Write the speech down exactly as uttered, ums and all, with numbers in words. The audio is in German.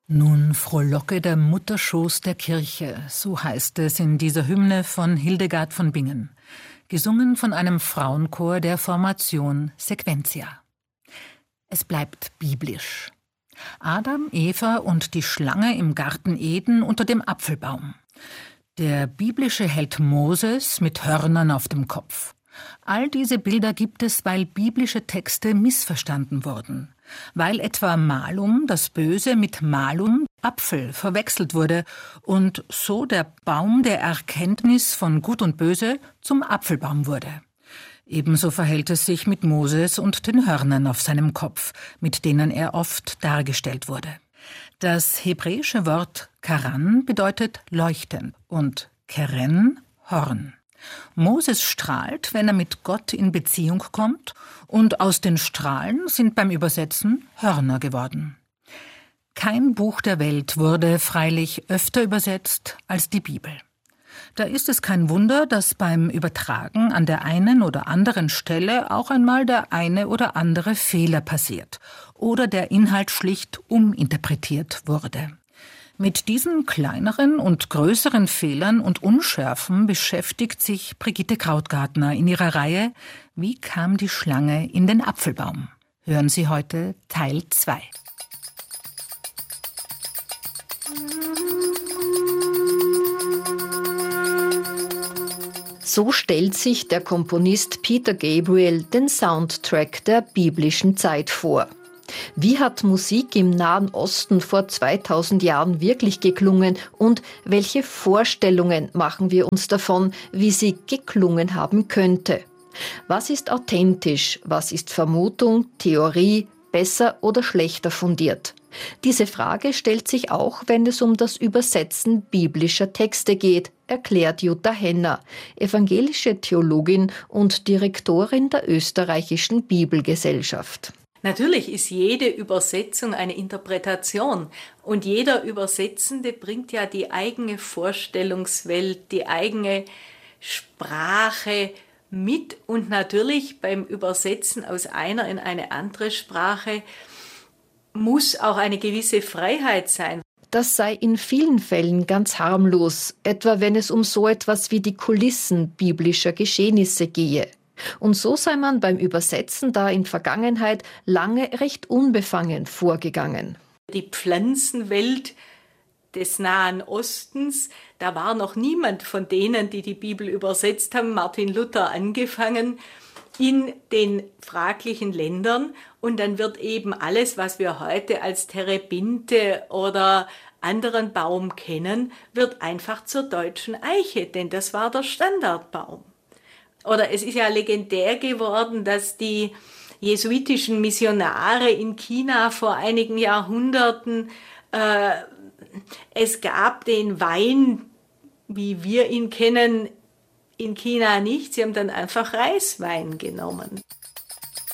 Nun frohlocke der Mutterschoß der Kirche, so heißt es in dieser Hymne von Hildegard von Bingen, gesungen von einem Frauenchor der Formation Sequentia. Es bleibt biblisch. Adam, Eva und die Schlange im Garten Eden unter dem Apfelbaum. Der biblische Held Moses mit Hörnern auf dem Kopf. All diese Bilder gibt es, weil biblische Texte missverstanden wurden. Weil etwa Malum, das Böse, mit Malum, Apfel, verwechselt wurde und so der Baum der Erkenntnis von Gut und Böse zum Apfelbaum wurde. Ebenso verhält es sich mit Moses und den Hörnern auf seinem Kopf, mit denen er oft dargestellt wurde. Das hebräische Wort Karan bedeutet leuchtend und Keren Horn. Moses strahlt, wenn er mit Gott in Beziehung kommt, und aus den Strahlen sind beim Übersetzen Hörner geworden. Kein Buch der Welt wurde freilich öfter übersetzt als die Bibel. Da ist es kein Wunder, dass beim Übertragen an der einen oder anderen Stelle auch einmal der eine oder andere Fehler passiert oder der Inhalt schlicht uminterpretiert wurde. Mit diesen kleineren und größeren Fehlern und Unschärfen beschäftigt sich Brigitte Krautgartner in ihrer Reihe »Wie kam die Schlange in den Apfelbaum?« Hören Sie heute Teil zwei. So stellt sich der Komponist Peter Gabriel den Soundtrack der biblischen Zeit vor. Wie hat Musik im Nahen Osten vor zweitausend Jahren wirklich geklungen und welche Vorstellungen machen wir uns davon, wie sie geklungen haben könnte? Was ist authentisch, was ist Vermutung, Theorie, besser oder schlechter fundiert? Diese Frage stellt sich auch, wenn es um das Übersetzen biblischer Texte geht, erklärt Jutta Henner, evangelische Theologin und Direktorin der Österreichischen Bibelgesellschaft. Natürlich ist jede Übersetzung eine Interpretation und jeder Übersetzende bringt ja die eigene Vorstellungswelt, die eigene Sprache mit und natürlich beim Übersetzen aus einer in eine andere Sprache muss auch eine gewisse Freiheit sein. Das sei in vielen Fällen ganz harmlos, etwa wenn es um so etwas wie die Kulissen biblischer Geschehnisse gehe. Und so sei man beim Übersetzen da in Vergangenheit lange recht unbefangen vorgegangen. Die Pflanzenwelt des Nahen Ostens, da war noch niemand von denen, die die Bibel übersetzt haben, Martin Luther angefangen, in den fraglichen Ländern. Und dann wird eben alles, was wir heute als Terebinte oder anderen Baum kennen, wird einfach zur deutschen Eiche, denn das war der Standardbaum. Oder es ist ja legendär geworden, dass die jesuitischen Missionare in China vor einigen Jahrhunderten, äh, es gab den Wein, wie wir ihn kennen, in China nicht. Sie haben dann einfach Reiswein genommen.